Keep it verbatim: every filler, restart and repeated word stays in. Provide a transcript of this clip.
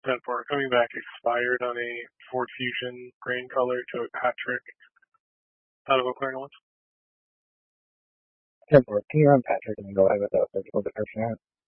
ten four coming back expired on a Ford Fusion grain color to a Patrick out of Oak once. ten four, can you run Patrick and then go ahead with the physical detection?